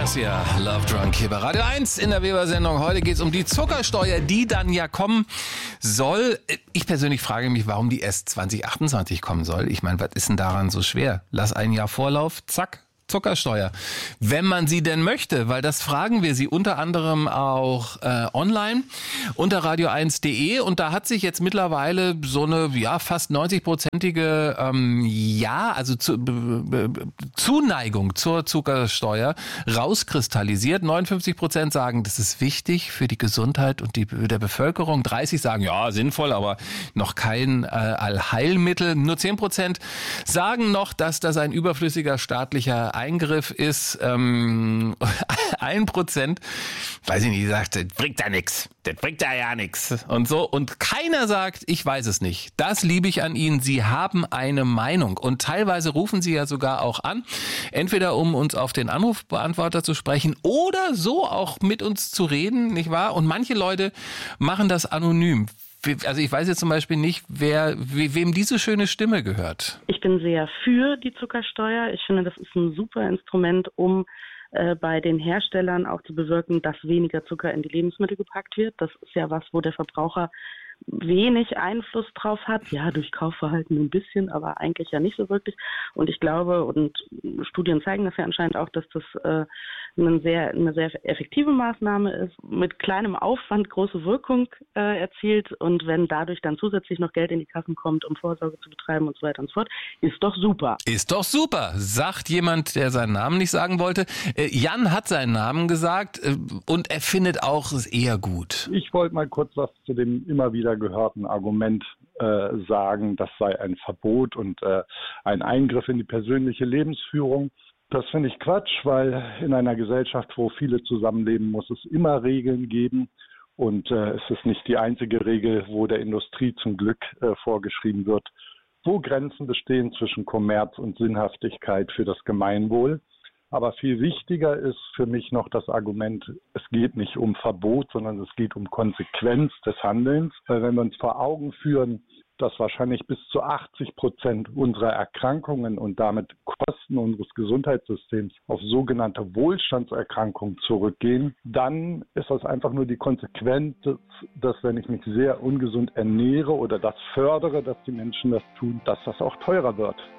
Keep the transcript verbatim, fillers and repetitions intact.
Garcia, Love Drunk hier bei Radio eins in der Weber-Sendung. Heute geht es um die Zuckersteuer, die dann ja kommen soll. Ich persönlich frage mich, warum die erst zwanzig achtundzwanzig kommen soll. Ich meine, was ist denn daran so schwer? Lass ein Jahr Vorlauf, zack. Zuckersteuer, wenn man sie denn möchte, weil das fragen wir sie unter anderem auch äh, online unter radio eins punkt de und da hat sich jetzt mittlerweile so eine ja fast neunzig-prozentige ähm, ja, also zu, b, b, Zuneigung zur Zuckersteuer rauskristallisiert. neunundfünfzig Prozent sagen, das ist wichtig für die Gesundheit und die der Bevölkerung. dreißig sagen, ja, sinnvoll, aber noch kein äh, Allheilmittel. Nur zehn Prozent sagen noch, dass das ein überflüssiger staatlicher Eingriff ist. Ähm, ein Prozent, weiß ich nicht, sagt, das bringt da nichts. Das bringt da ja nichts. Und so. Und keiner sagt, ich weiß es nicht. Das liebe ich an Ihnen. Sie haben eine Meinung. Und teilweise rufen Sie ja sogar auch an. Entweder um uns auf den Anrufbeantworter zu sprechen oder so auch mit uns zu reden, nicht wahr? Und manche Leute machen das anonym. Also ich weiß jetzt zum Beispiel nicht, wer, wem diese schöne Stimme gehört. Ich bin sehr für die Zuckersteuer. Ich finde, das ist ein super Instrument, um äh, bei den Herstellern auch zu bewirken, dass weniger Zucker in die Lebensmittel gepackt wird. Das ist ja was, wo der Verbraucher wenig Einfluss drauf hat. Ja, durch Kaufverhalten ein bisschen, aber eigentlich ja nicht so wirklich. Und ich glaube, und Studien zeigen das ja anscheinend auch, dass das äh, eine sehr, eine sehr effektive Maßnahme ist, mit kleinem Aufwand große Wirkung äh, erzielt. Und wenn dadurch dann zusätzlich noch Geld in die Kassen kommt, um Vorsorge zu betreiben und so weiter und so fort, ist doch super. Ist doch super, sagt jemand, der seinen Namen nicht sagen wollte. Äh, Jan hat seinen Namen gesagt äh, und er findet auch es eher gut. Ich wollte mal kurz was zu dem immer wieder gehörten Argument äh, sagen, das sei ein Verbot und äh, ein Eingriff in die persönliche Lebensführung. Das finde ich Quatsch, weil in einer Gesellschaft, wo viele zusammenleben, muss es immer Regeln geben. Und äh, es ist nicht die einzige Regel, wo der Industrie zum Glück äh, vorgeschrieben wird, wo Grenzen bestehen zwischen Kommerz und Sinnhaftigkeit für das Gemeinwohl. Aber viel wichtiger ist für mich noch das Argument, es geht nicht um Verbot, sondern es geht um Konsequenz des Handelns. Weil wenn wir uns vor Augen führen, dass wahrscheinlich bis zu achtzig Prozent unserer Erkrankungen und damit Kosten unseres Gesundheitssystems auf sogenannte Wohlstandserkrankungen zurückgehen, dann ist das einfach nur die Konsequenz, dass wenn ich mich sehr ungesund ernähre oder das fördere, dass die Menschen das tun, dass das auch teurer wird.